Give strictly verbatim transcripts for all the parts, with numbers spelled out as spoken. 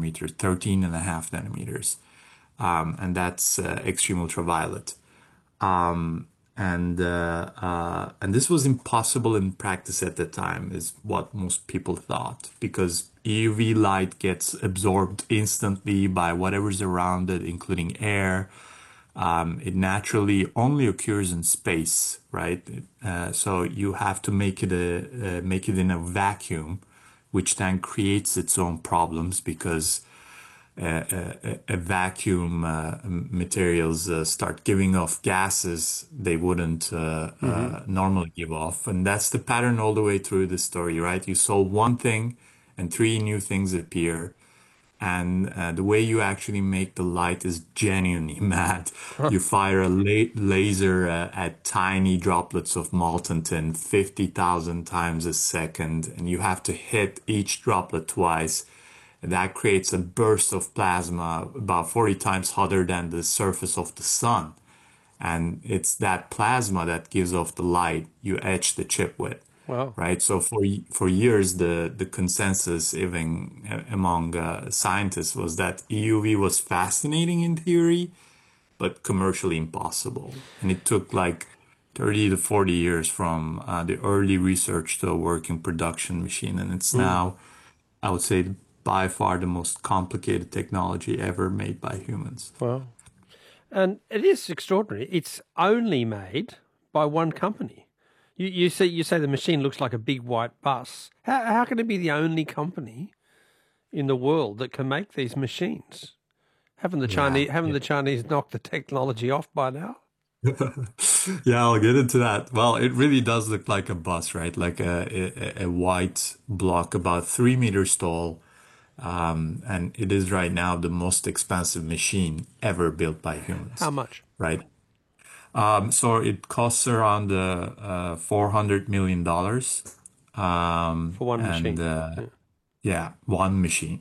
nanometers, thirteen and a half nanometers. Um, and that's uh, extreme ultraviolet. Um, and uh, uh, and this was impossible in practice at the time, is what most people thought, because E U V light gets absorbed instantly by whatever's around it, including air. Um, it naturally only occurs in space, right? Uh, so you have to make it a uh, make it in a vacuum, which then creates its own problems because a, a, a vacuum uh, materials uh, start giving off gases they wouldn't uh, Mm-hmm. uh, normally give off. And that's the pattern all the way through the story, right? You solve one thing and three new things appear. And uh, the way you actually make the light is genuinely mad. You fire a la laser uh, at tiny droplets of molten tin fifty thousand times a second, and you have to hit each droplet twice. That creates a burst of plasma about forty times hotter than the surface of the sun. And it's that plasma that gives off the light you etch the chip with, Wow. right? So for for years, the the consensus even among uh, scientists was that E U V was fascinating in theory, but commercially impossible. And it took like thirty to forty years from uh, the early research to a working production machine. And it's Mm. now, I would say, by far the most complicated technology ever made by humans. Wow. And it is extraordinary. It's only made by one company. You, you say you say the machine looks like a big white bus. How how can it be the only company in the world that can make these machines? Haven't the Yeah, Chinese haven't yeah. the Chinese knocked the technology off by now? Yeah, I'll get into that. Well, it really does look like a bus, right? Like a, a, a white block about three meters tall. Um, and it is right now the most expensive machine ever built by How humans, much right? Um, so it costs around uh, uh, four hundred million dollars. Um, for one and machine? uh, Yeah. yeah, one machine.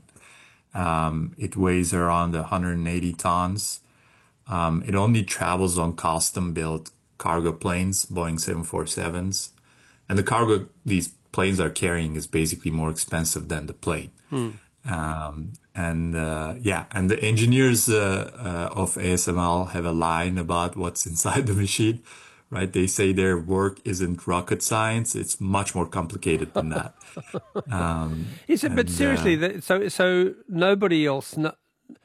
Um, it weighs around one hundred eighty tons. Um, it only travels on custom-built cargo planes, Boeing seven forty-sevens. And the cargo these planes are carrying is basically more expensive than the plane. Hmm. Um, and uh, yeah, and the engineers uh, uh, of A S M L have a line about what's inside the machine, right? They say their work isn't rocket science; it's much more complicated than that. Um, Is it? But and uh, seriously, that, so so nobody else, no,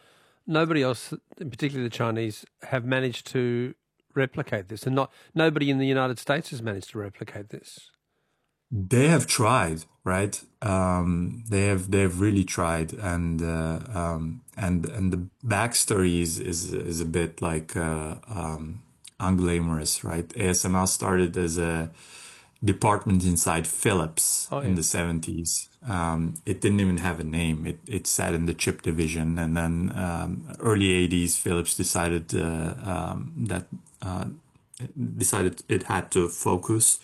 nobody else, particularly the Chinese, have managed to replicate this, and not nobody in the United States has managed to replicate this. They have tried, right? Um, they have they have really tried, and uh, um, and and the backstory is is is a bit like uh, um, unglamorous, right? A S M L started as a department inside Philips Oh in yeah. the seventies. Um, it didn't even have a name. It it sat in the chip division, and then um, early eighties, Philips decided uh, um, that uh, decided it had to focus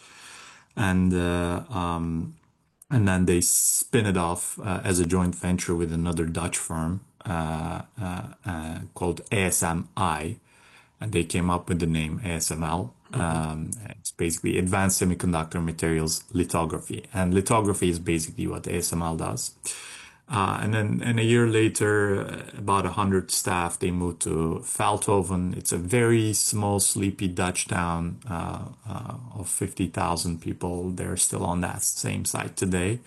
and uh, um, and then they spin it off uh, as a joint venture with another Dutch firm uh, uh, uh, called A S M I, and they came up with the name A S M L. Mm-hmm. Um, it's basically Advanced Semiconductor Materials Lithography, and lithography is basically what A S M L does. Uh, and then and a year later, uh, about a hundred staff, they moved to Veldhoven. It's a very small, sleepy Dutch town uh, uh, of fifty thousand people. They're still on that same site today.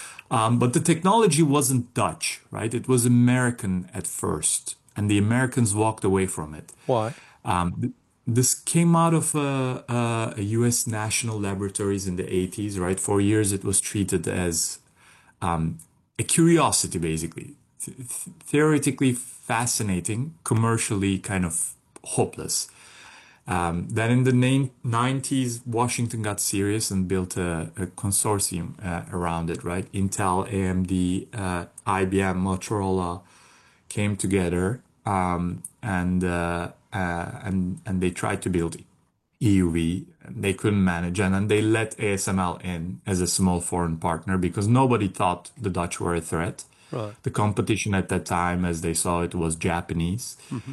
Um, but the technology wasn't Dutch, right? It was American at first, and the Americans walked away from it. Why? Um, this came out of uh, uh, a U S national laboratories in the eighties, right? For years, it was treated as um, a curiosity, basically. Th- theoretically fascinating, commercially kind of hopeless. Um, then in the nin- nineties, Washington got serious and built a, a consortium uh, around it, right? Intel, A M D, uh, I B M, Motorola came together um, and, uh, uh, and, and they tried to build E U V. They couldn't manage, and then they let A S M L in as a small foreign partner because nobody thought the Dutch were a threat. Right. The competition at that time, as they saw it, was Japanese. Mm-hmm.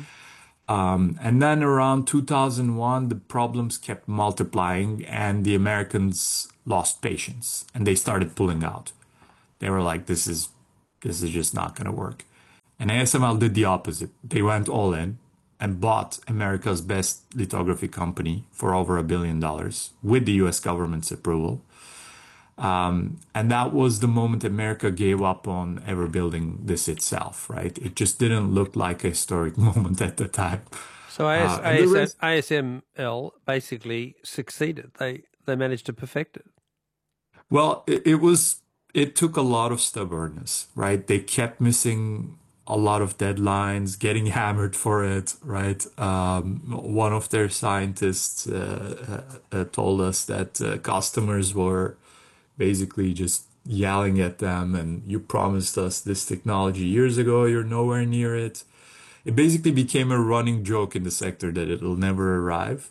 Um, and then around two thousand one, the problems kept multiplying, and the Americans lost patience, and they started pulling out. They were like, "This is this is just not going to work." And A S M L did the opposite. They went all in and bought America's best lithography company for over a billion dollars with the U S government's approval. Um, and that was the moment America gave up on ever building this itself, right? It just didn't look like a historic moment at the time. So AS, Uh, and the ASM, rest- A S M L basically succeeded. They they managed to perfect it. Well, it, it was, it took a lot of stubbornness, right? They kept missing a lot of deadlines, getting hammered for it, right? Um, one of their scientists uh, uh, uh, told us that uh, customers were basically just yelling at them and you promised us this technology years ago, you're nowhere near it. It basically became a running joke in the sector that it'll never arrive.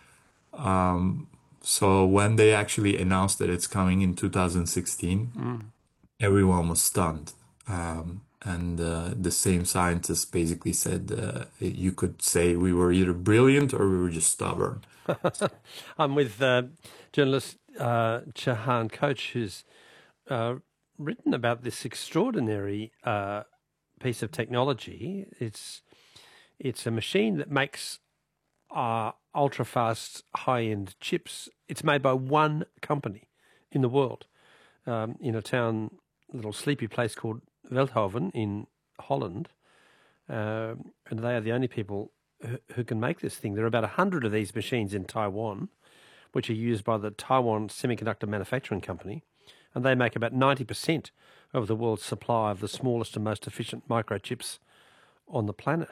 So when they actually announced that it's coming in two thousand sixteen, Mm. everyone was stunned. Um, and uh, the same scientist basically said uh, you could say we were either brilliant or we were just stubborn. I'm with uh, journalist uh, Chahan Coach, who's uh, written about this extraordinary uh, piece of technology. It's it's a machine that makes uh, ultra fast, high end chips. It's made by one company in the world, um, in a town, little sleepy place called Veldhoven in Holland. Um, and they are the only people who, who can make this thing. There are about a hundred of these machines in Taiwan, which are used by the Taiwan Semiconductor Manufacturing Company, and they make about ninety percent of the world's supply of the smallest and most efficient microchips on the planet.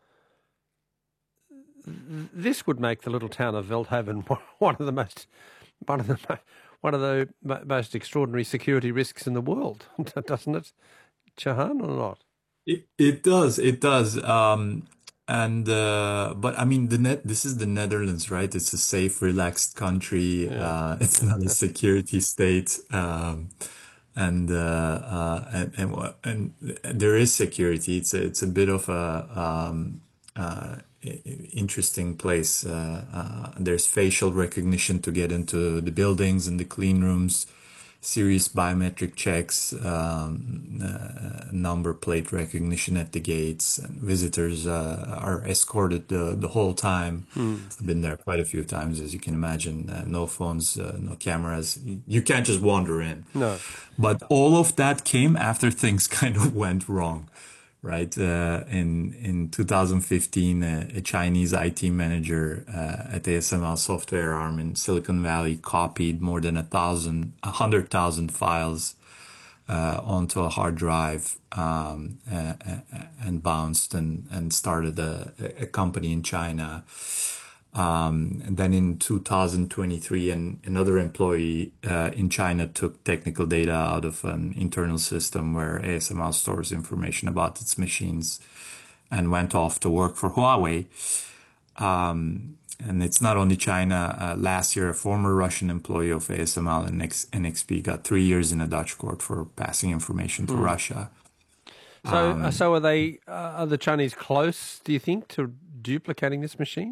This would make the little town of Veldhoven one of the most, one of the one of the most extraordinary security risks in the world, doesn't it, Chahan, or not? It, it does, it does. Um, and uh, but I mean, the net. This is the Netherlands, right? It's a safe, relaxed country. Yeah. Uh, it's not a security state. Um, and, uh, uh, and and wha- and there is security. It's a, it's a bit of a um, uh, i- i- interesting place. Uh, uh, there's facial recognition to get into the buildings and the clean rooms, serious biometric checks, um, uh, number plate recognition at the gates, and visitors uh, are escorted the, the whole time. I've been there quite a few times, as you can imagine. Uh, no phones, uh, no cameras. You can't just wander in. No. But all of that came after things kind of went wrong, right? Uh, in in two thousand fifteen, uh, a Chinese I T manager uh, at A S M L software arm in Silicon Valley copied more than a thousand, a hundred thousand files uh, onto a hard drive um, uh, uh, and bounced and and started a, a company in China. Um, and then in two thousand twenty-three, an, another employee uh, in China took technical data out of an internal system where A S M L stores information about its machines and went off to work for Huawei. Um, and it's not only China. Uh, last year, a former Russian employee of A S M L and N X P got three years in a Dutch court for passing information to Russia. So, uh, so are they? Uh, are the Chinese close? Do you think to duplicating this machine?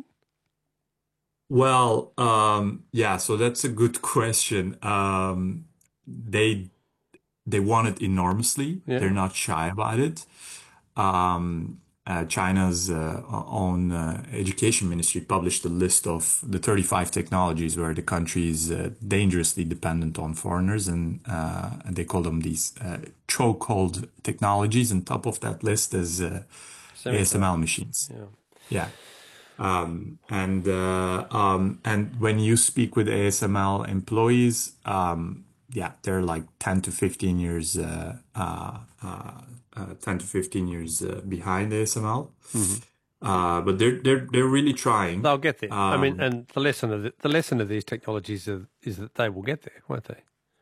Well, um, yeah, so that's a good question. Um, they they want it enormously. Yeah. They're not shy about it. Um, uh, China's uh, own uh, education ministry published a list of the thirty-five technologies where the country is uh, dangerously dependent on foreigners, and, uh, and they call them these uh, chokehold technologies. And top of that list is uh, A S M L machines. Yeah. Yeah. Um, and uh, um, and when you speak with A S M L employees, um, yeah, they're like ten to fifteen years, uh, uh, uh, uh, ten to fifteen years uh, behind A S M L. Uh, but they're they're they're really trying. They'll get there. I mean, Um, and the lesson of the, the lesson of these technologies is, is that they will get there, won't they?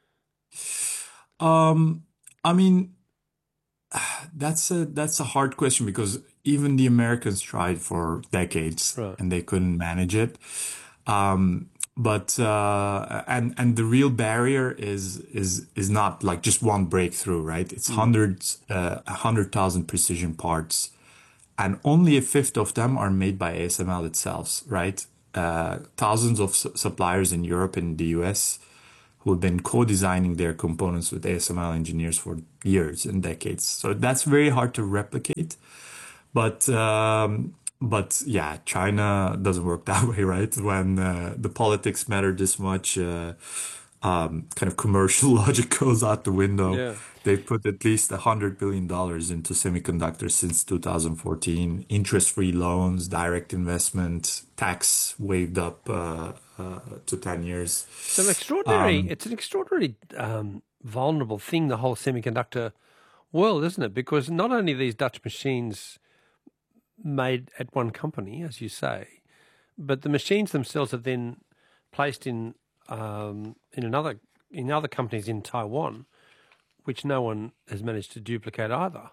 um, I mean, that's a that's a hard question because even the Americans tried for decades Right. and they couldn't manage it. Um, but uh, and and the real barrier is is is not like just one breakthrough, right? It's hundreds, uh, a hundred thousand precision parts, and only a fifth of them are made by A S M L itself, right? Uh, thousands of su- suppliers in Europe and the U S who had been co-designing their components with A S M L engineers for years and decades. So that's very hard to replicate. But um, but yeah, China doesn't work that way, right? When uh, the politics matter this much, uh, um, kind of commercial logic goes out the window. Yeah. They've put at least one hundred billion dollars into semiconductors since two thousand fourteen. Interest-free loans, direct investment, tax waived up uh, uh, to ten years. It's an extraordinary, Um, it's an extraordinary um, vulnerable thing, the whole semiconductor world, isn't it? Because not only are these Dutch machines made at one company, as you say, but the machines themselves are then placed in um, in another in other companies in Taiwan, which no one has managed to duplicate either.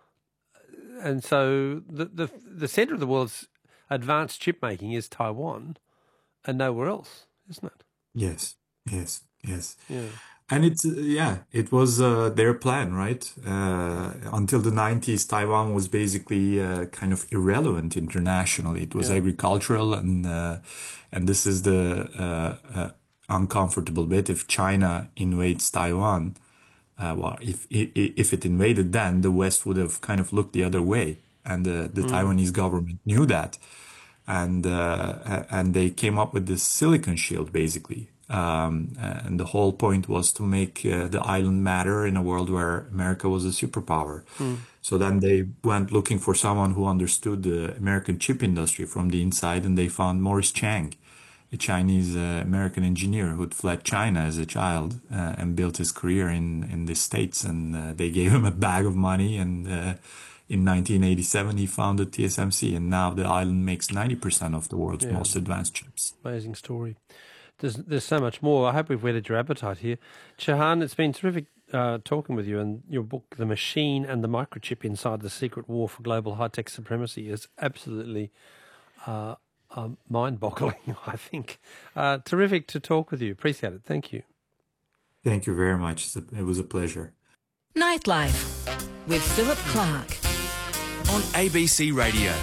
And so the the, the centre of the world's advanced chip making is Taiwan and nowhere else, isn't it? yes, yes, yes. Yeah. And it's, uh, yeah, it was uh, their plan, right? Uh, until the nineties, Taiwan was basically uh, kind of irrelevant internationally. It was Yeah. agricultural, and uh, and this is the uh, uh, uncomfortable bit. If China invades Taiwan, uh, well, if i- i- if it invaded, then the West would have kind of looked the other way, and the the Taiwanese government knew that, and uh, a- and they came up with this silicon shield, basically. Um, and the whole point was to make uh, the island matter in a world where America was a superpower. So then they went looking for someone who understood the American chip industry from the inside, and they found Morris Chang, a Chinese uh, American engineer who'd fled China as a child uh, and built his career in, in the States. And uh, they gave him a bag of money, and uh, in nineteen eighty-seven he founded T S M C, and now the island makes ninety percent of the world's Yeah. most advanced chips. Amazing story. There's there's so much more. I hope we've whetted your appetite here. Chahan, it's been terrific uh, talking with you, and your book, The Machine and the Microchip Inside the Secret War for Global High-Tech Supremacy, is absolutely uh, um, mind-boggling, I think. Uh, terrific to talk with you. Appreciate it. Thank you. Thank you very much. It's a- It was a pleasure. Nightlife with Philip Clark. On A B C Radio.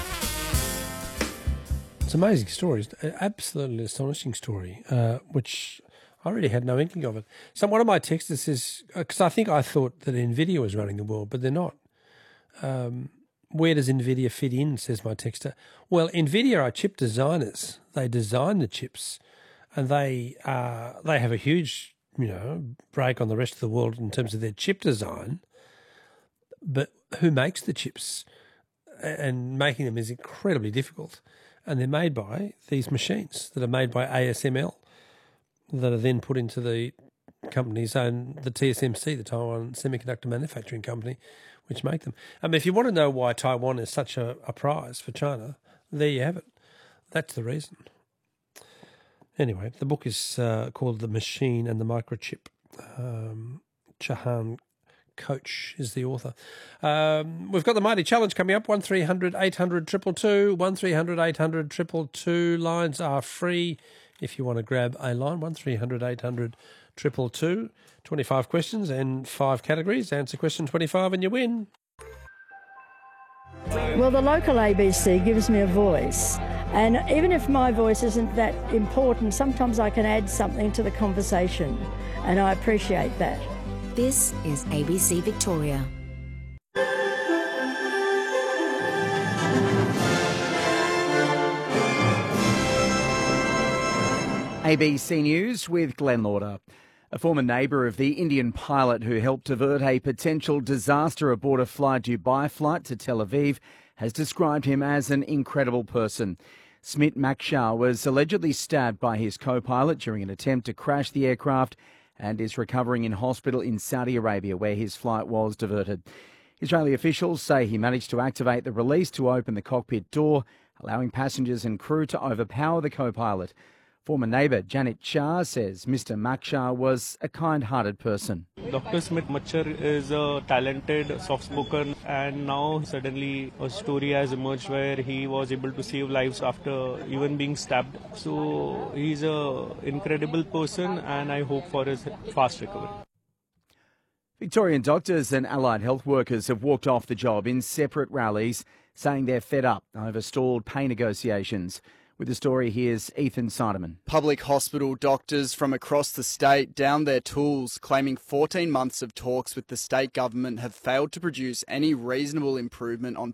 It's an amazing story. It's an absolutely astonishing story, uh, which I really had no inkling of it. So one of my texters says, because I think I thought that NVIDIA was running the world, but they're not. Um, where does NVIDIA fit in, says my texter. Well, NVIDIA are chip designers. They design the chips, and they uh, they have a huge, you know, break on the rest of the world in terms of their chip design. But who makes the chips? And making them is incredibly difficult. And they're made by these machines that are made by A S M L that are then put into the company's own, the T S M C, the Taiwan Semiconductor Manufacturing Company, which make them. I mean, if you want to know why Taiwan is such a, a prize for China, there you have it. That's the reason. Anyway, the book is uh, called The Machine and the Microchip. Um, Chahan Coach is the author. Um, we've got the Mighty Challenge coming up, one three hundred eight hundred two two two, one three hundred eight hundred two two two. Lines are free if you want to grab a line, one three hundred eight hundred two two two. twenty-five questions and five categories. Answer question twenty-five and you win. Well, the local A B C gives me a voice, and even if my voice isn't that important, sometimes I can add something to the conversation, and I appreciate that. This is A B C Victoria. A B C News with Glenn Lauder. A former neighbour of the Indian pilot who helped avert a potential disaster aboard a Fly Dubai flight to Tel Aviv has described him as an incredible person. Smit Makshar was allegedly stabbed by his co-pilot during an attempt to crash the aircraft and is recovering in hospital in Saudi Arabia, where his flight was diverted. Israeli officials say he managed to activate the release to open the cockpit door, allowing passengers and crew to overpower the co-pilot. Former neighbour Janet Shah says Mister Makshar was a kind-hearted person. Doctor Smit Makshar is a talented, soft-spoken, and now suddenly a story has emerged where he was able to save lives after even being stabbed. So he's an incredible person, and I hope for his fast recovery. Victorian doctors and allied health workers have walked off the job in separate rallies, saying they're fed up over stalled pay negotiations. With the story, here's Ethan Sideman. Public hospital doctors from across the state downed their tools, claiming fourteen months of talks with the state government have failed to produce any reasonable improvement on